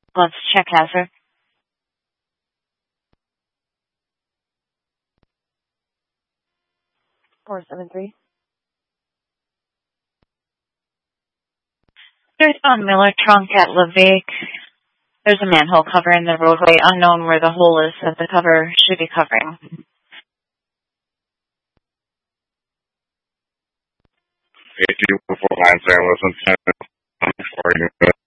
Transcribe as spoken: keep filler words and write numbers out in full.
Let's check hazard. four seven three. There's on Miller trunk at Levake. There's a manhole cover in the roadway, unknown where the hole is that the cover should be covering. eight two four nine seven, listen to